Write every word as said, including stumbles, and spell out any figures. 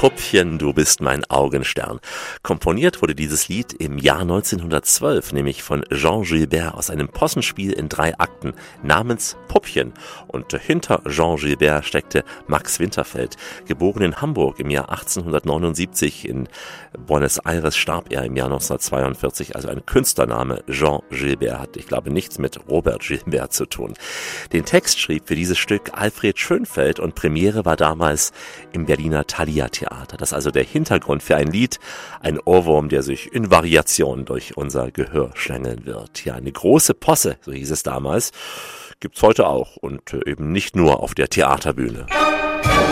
Puppchen, du bist mein Augenstern. Komponiert wurde dieses Lied im Jahr neunzehnhundertzwölf, nämlich von Jean Gilbert aus einem Possenspiel in drei Akten namens Puppchen. Und hinter Jean Gilbert steckte Max Winterfeld. Geboren in Hamburg im Jahr achtzehnhundertneunundsiebzig, in Buenos Aires starb er im Jahr neunzehnhundertzweiundvierzig, also ein Künstlername. Jean Gilbert hat, ich glaube, nichts mit Robert Gilbert zu tun. Den Text schrieb für dieses Stück Alfred Schönfeld und Premiere war damals im Berliner Thalia Theater. Das ist also der Hintergrund für ein Lied, ein Ohrwurm, der sich in Variation durch unser Gehör schlängeln wird. Ja, eine große Posse, so hieß es damals, gibt's heute auch und eben nicht nur auf der Theaterbühne.